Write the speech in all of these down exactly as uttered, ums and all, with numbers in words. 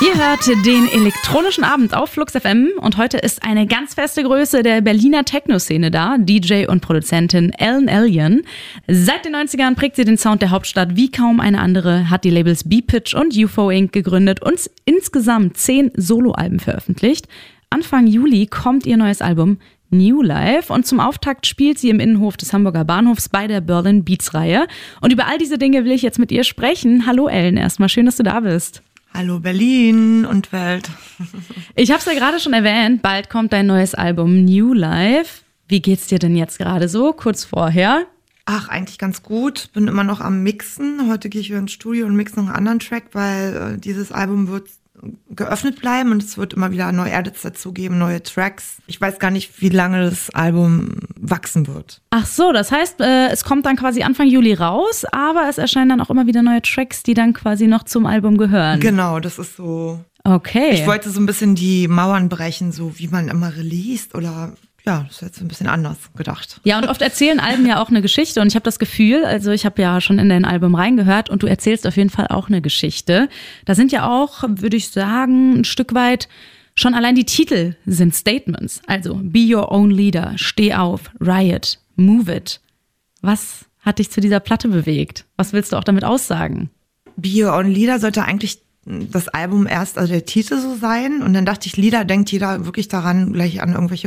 Ihr hört den elektronischen Abend auf Flux F M und heute ist eine ganz feste Größe der Berliner Techno-Szene da, D J und Produzentin Ellen Allien. Seit den neunzigern prägt sie den Sound der Hauptstadt wie kaum eine andere, hat die Labels B-Pitch und U F O Incorporated gegründet und insgesamt zehn Soloalben veröffentlicht. Anfang Juli kommt ihr neues Album New Life und zum Auftakt spielt sie im Innenhof des Hamburger Bahnhofs bei der Berlin Beats-Reihe. Und über all diese Dinge will ich jetzt mit ihr sprechen. Hallo Ellen, erstmal schön, dass du da bist. Hallo Berlin und Welt. Ich habe es ja gerade schon erwähnt, bald kommt dein neues Album New Life. Wie geht's dir denn jetzt gerade so, kurz vorher? Ach, eigentlich ganz gut. Bin immer noch am Mixen. Heute gehe ich wieder ins Studio und mixe noch einen anderen Track, weil äh, dieses Album wird geöffnet bleiben und es wird immer wieder neue Edits dazu geben, neue Tracks. Ich weiß gar nicht, wie lange das Album wachsen wird. Ach so, das heißt, äh, es kommt dann quasi Anfang Juli raus, aber es erscheinen dann auch immer wieder neue Tracks, die dann quasi noch zum Album gehören. Genau, das ist so. Okay. Ich wollte so ein bisschen die Mauern brechen, so wie man immer released oder ja, das ist jetzt ein bisschen anders gedacht. Ja, und oft erzählen Alben ja auch eine Geschichte und ich habe das Gefühl, also ich habe ja schon in dein Album reingehört und du erzählst auf jeden Fall auch eine Geschichte. Da sind ja auch, würde ich sagen, ein Stück weit schon allein die Titel sind Statements. Also Be Your Own Leader, Steh auf, Riot, Move It. Was hat dich zu dieser Platte bewegt? Was willst du auch damit aussagen? Be Your Own Leader sollte eigentlich das Album erst, also der Titel so sein. Und dann dachte ich, Lieder, denkt jeder wirklich daran, gleich an irgendwelche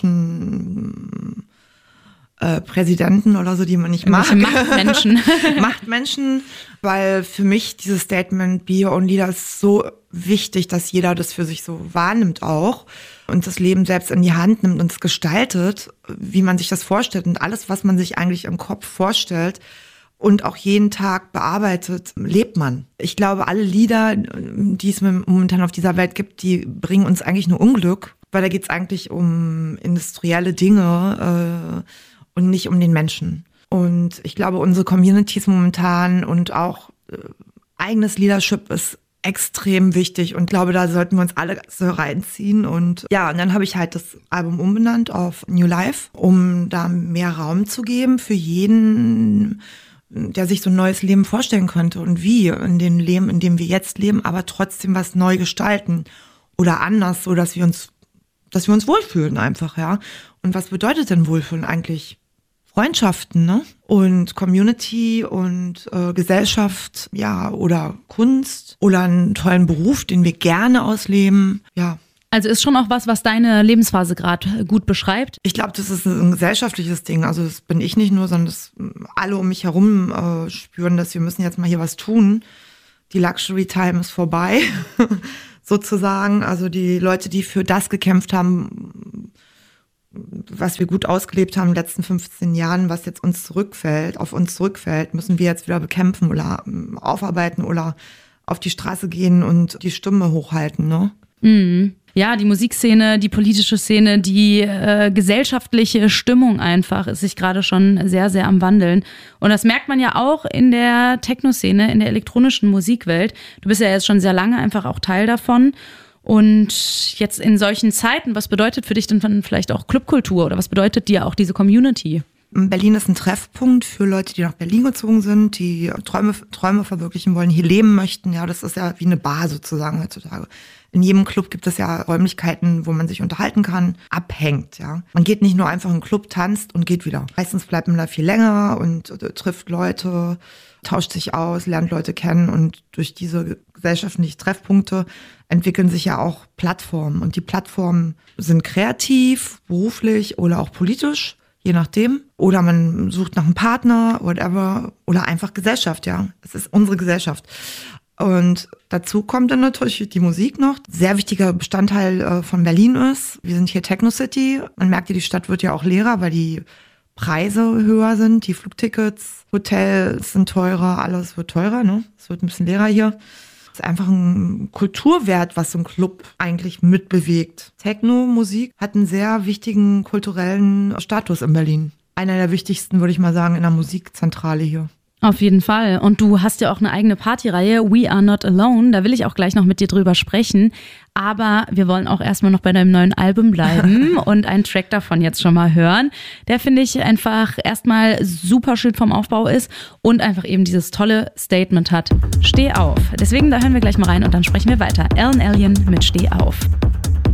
komischen äh, Präsidenten oder so, die man nicht mag. Machtmenschen. Machtmenschen, weil für mich dieses Statement Be Your Own Leader ist so wichtig, dass jeder das für sich so wahrnimmt auch und das Leben selbst in die Hand nimmt und es gestaltet, wie man sich das vorstellt. Und alles, was man sich eigentlich im Kopf vorstellt, und auch jeden Tag bearbeitet, lebt man. Ich glaube, alle Lieder, die es momentan auf dieser Welt gibt, die bringen uns eigentlich nur Unglück, weil da geht es eigentlich um industrielle Dinge äh, und nicht um den Menschen. Und ich glaube, unsere Communities momentan und auch äh, eigenes Leadership ist extrem wichtig und glaube, da sollten wir uns alle so reinziehen. Und ja, und dann habe ich halt das Album umbenannt auf New Life, um da mehr Raum zu geben für jeden, der sich so ein neues Leben vorstellen könnte und wie in dem Leben, in dem wir jetzt leben, aber trotzdem was neu gestalten oder anders, so dass wir uns, dass wir uns wohlfühlen einfach, ja. Und was bedeutet denn Wohlfühlen eigentlich? Freundschaften, ne? Und Community und äh, Gesellschaft, ja, oder Kunst oder einen tollen Beruf, den wir gerne ausleben, ja. Also ist schon auch was, was deine Lebensphase gerade gut beschreibt? Ich glaube, das ist ein gesellschaftliches Ding. Also das bin ich nicht nur, sondern das alle um mich herum äh, spüren, dass wir müssen jetzt mal hier was tun. Die Luxury Time ist vorbei, sozusagen. Also die Leute, die für das gekämpft haben, was wir gut ausgelebt haben in den letzten fünfzehn Jahren, was jetzt uns zurückfällt, auf uns zurückfällt, müssen wir jetzt wieder bekämpfen oder aufarbeiten oder auf die Straße gehen und die Stimme hochhalten, ne? Mhm. Ja, die Musikszene, die politische Szene, die äh, gesellschaftliche Stimmung einfach ist sich gerade schon sehr, sehr am Wandeln. Und das merkt man ja auch in der Techno-Szene, in der elektronischen Musikwelt. Du bist ja jetzt schon sehr lange einfach auch Teil davon. Und jetzt in solchen Zeiten, was bedeutet für dich denn vielleicht auch Clubkultur oder was bedeutet dir auch diese Community? Berlin ist ein Treffpunkt für Leute, die nach Berlin gezogen sind, die Träume, Träume verwirklichen wollen, hier leben möchten. Ja, das ist ja wie eine Bar sozusagen heutzutage. In jedem Club gibt es ja Räumlichkeiten, wo man sich unterhalten kann, abhängt, ja. Man geht nicht nur einfach in den Club, tanzt und geht wieder. Meistens bleibt man da viel länger und äh, trifft Leute, tauscht sich aus, lernt Leute kennen und durch diese gesellschaftlichen Treffpunkte entwickeln sich ja auch Plattformen. Und die Plattformen sind kreativ, beruflich oder auch politisch, je nachdem. Oder man sucht nach einem Partner, whatever. Oder einfach Gesellschaft, ja. Es ist unsere Gesellschaft. Und dazu kommt dann natürlich die Musik noch. Sehr wichtiger Bestandteil äh, von Berlin ist. Wir sind hier Techno City. Man merkt ja, die Stadt wird ja auch leerer, weil die Preise höher sind. Die Flugtickets, Hotels sind teurer, alles wird teurer, ne? Es wird ein bisschen leerer hier. Es ist einfach ein Kulturwert, was so ein Club eigentlich mitbewegt. Techno-Musik hat einen sehr wichtigen kulturellen Status in Berlin. Einer der wichtigsten, würde ich mal sagen, in der Musikzentrale hier. Auf jeden Fall. Und du hast ja auch eine eigene Partyreihe, We Are Not Alone. Da will ich auch gleich noch mit dir drüber sprechen. Aber wir wollen auch erstmal noch bei deinem neuen Album bleiben und einen Track davon jetzt schon mal hören. Der, finde ich, einfach erstmal super schön vom Aufbau ist und einfach eben dieses tolle Statement hat. Steh auf. Deswegen, da hören wir gleich mal rein und dann sprechen wir weiter. Ellen Allien mit Steh auf.